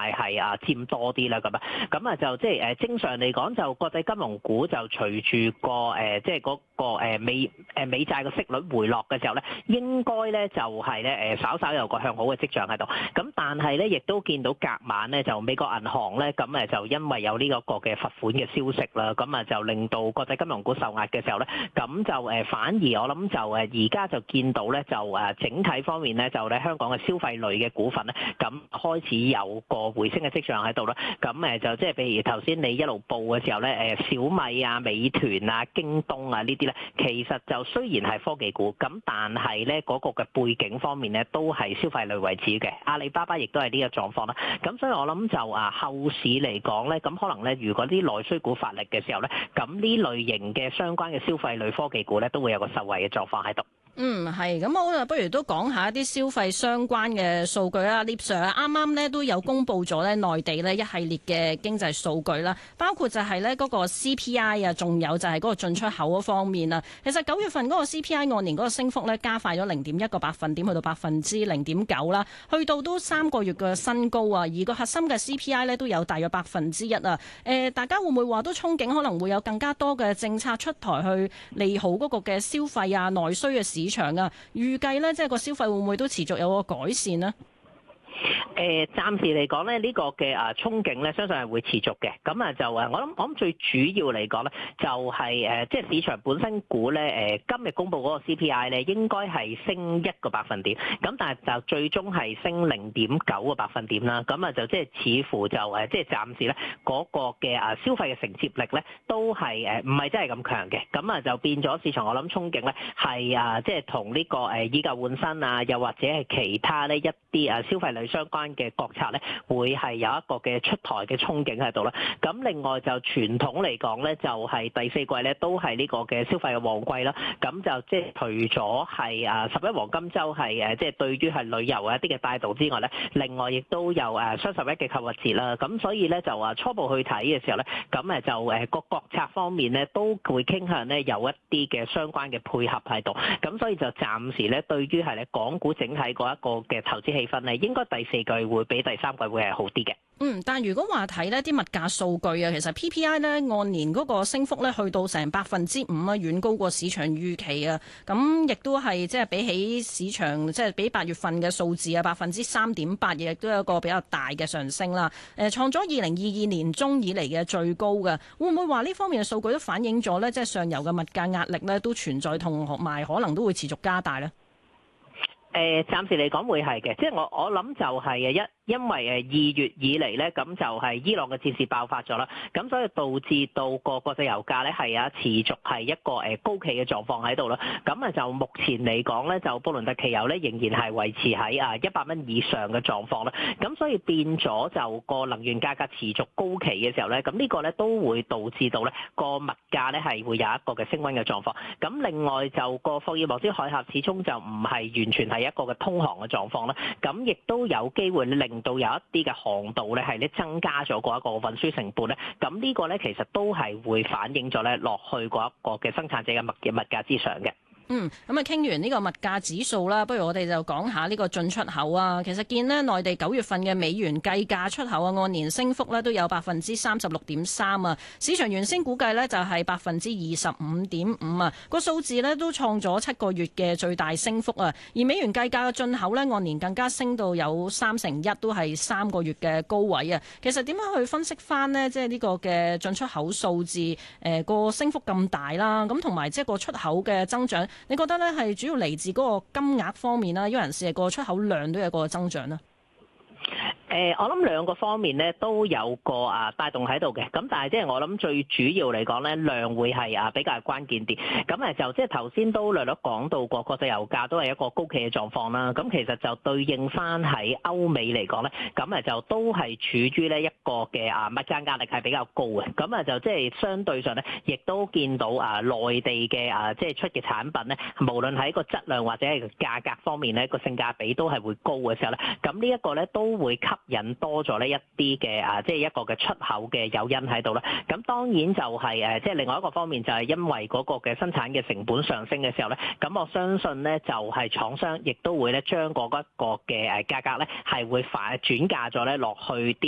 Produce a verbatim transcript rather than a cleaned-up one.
塊係啊佔多啲啦咁啊，咁啊就即係誒正常嚟講就國際金融股就隨住個誒即係嗰個誒美誒美債嘅息率回落嘅時候咧，應該咧就係咧誒稍稍有個向好嘅跡象喺度。咁但係咧亦都見到隔晚咧就美國銀行咧咁誒就因為有呢一個嘅罰款嘅消息啦，咁啊就令到國際金融股受壓嘅時候咧，咁就誒反而我諗就誒而家就見到咧就誒整體方面咧就咧香港嘅消費類嘅股份咧，咁開始有個回升嘅跡象喺度啦。咁誒就即係譬如頭先你一路報嘅時候咧，誒小米啊、美團啊、京東啊呢啲咧，其實就雖然係科技股，咁但係咧嗰個嘅背景方面咧都係消費類為主嘅。阿里巴巴亦都係呢個狀況啦。咁所以我諗就啊後市嚟講咧，咁可能咧如果啲內需股發力嘅時候咧，咁呢類型嘅相關嘅消費類科技股咧都會有個受惠嘅狀況喺度。 嗯，係咁，我就不如都講下一啲消費相關嘅數據啦。聶 Sir 啱啱咧都有公布咗咧內地咧一系列嘅經濟數據啦，包括就係咧嗰個 C P I 啊，仲有就係嗰個進出口嗰方面啊。其實九月份嗰個 C P I 按年嗰個升幅咧加快咗零點一個百分點，去到百分之零點九啦，去到都三個月嘅新高啊。而個核心嘅 C P I 咧都有大約百分之一啊。誒，大家會唔會話都憧憬可能會有更加多嘅政策出台去利好嗰個嘅消費啊、內需嘅市場啊？預計咧，即係個消費會唔會都持續有個改善呢？ 誒暫時嚟講咧，呢個嘅啊憧憬咧，相信係會持續嘅。咁啊就誒，我諗我諗最主要嚟講咧，就係誒，即係市場本身估咧誒，今日公布嗰個 C P I 咧，應該係升一個百分點。咁但係就最終係升零點九個百分點啦。咁啊就即係似乎就誒，即係暫時咧嗰個嘅啊消費嘅承接力咧，都係誒唔係真係咁強嘅。咁啊就變咗市場，我諗憧憬咧係啊，即係同呢個誒以舊換新啊，又或者係其他呢一啲啊消費類相關嘅國策咧，會係有一個嘅出台嘅憧憬喺度啦。咁另外就傳統嚟講咧，就係第四季咧都係呢個嘅消費嘅旺季啦。咁就即係除咗係啊十一黃金週係誒即係對於係旅遊一啲嘅帶動之外咧，另外亦都有誒雙十一嘅購物節啦。咁所以咧就話初步去睇嘅時候咧，咁誒就誒個國策方面咧都會傾向咧有一啲嘅相關嘅配合喺度。咁所以就暫時咧對於係咧港股整體嗰一個嘅投資氣氛咧，應該第四季會比第三季會係好啲嘅。 嗯，但如果話睇呢啲物價數據啊，其實 P P I 呢按年嗰個升幅呢去到成百分之五啊，遠高過市場預期啊。咁亦都係即係比起市場即係比八月份嘅數字啊，百分之三點八，亦都有一個比較大嘅上升啦。誒，創咗二零二二年中以嚟嘅最高嘅，會唔會話呢方面嘅數據都反映咗呢？即係上游嘅物價壓力呢都存在，同埋可能都會持續加大呢？ 誒，暫時嚟講會係嘅，即係我我諗就係誒一。因為誒二月以嚟咧，咁就係伊朗嘅戰事爆發咗啦，咁所以導致到個國際油價咧係啊持續係一個誒高企嘅狀況喺度啦。咁啊就目前嚟講咧，就布倫特期油咧仍然係維持喺啊一百蚊以上嘅狀況啦。咁所以變咗就個能源價格持續高企嘅時候咧，咁呢個咧都會導致到咧個物價咧係會有一個嘅升溫嘅狀況。咁另外就個霍爾莫茲海峽始終就唔係完全係一個嘅通航嘅狀況啦。咁亦都有機會令令到有一啲嘅航道咧係咧增加咗嗰一個運輸成本咧，咁呢個咧其實都係會反映咗咧落去嗰一個嘅生產者嘅物嘅物價之上嘅。 嗯，咁啊，傾完呢個物價指數啦，不如我哋就講下呢個進出口啊。其實見呢內地九月份嘅美元計價出口啊，按年升幅呢都有百分之三十六點三啊。市場原先估計呢就係百分之二十五點五啊，個數字呢都創咗七個月嘅最大升幅啊。而美元計價嘅進口呢，按年更加升到有三成一，都係三個月嘅高位啊。其實點樣去分析翻呢？即係呢個嘅進出口數字誒個升幅咁大啦，咁同埋即係個出口嘅增長。你覺得咧係主要嚟自嗰個金額方面啦，有人試係個出口量都有個增長啦。 誒，我諗兩個方面咧都有個啊帶動喺度嘅，咁但係即係我諗最主要嚟講咧，量會係啊比較關鍵啲。咁誒就即係頭先都略略講到過國際油價都係一個高企嘅狀況啦。咁其實就對應翻喺歐美嚟講咧，咁誒就都係處於呢一個嘅啊物價壓力係比較高嘅。咁啊就即係相對上咧，亦都見到啊內地嘅啊即係出嘅產品咧，無論喺個質量或者係個價格方面咧，個性價比都係會高嘅時候咧，咁呢一個咧都會吸引多咗呢一啲嘅啊，即係一個嘅出口嘅誘因喺度啦。咁當然就係誒，即係另外一個方面就係因為嗰個嘅生產嘅成本上升嘅時候咧，咁我相信咧就係廠商亦都會咧將嗰一個嘅誒價格咧係會反轉嫁咗咧落去啲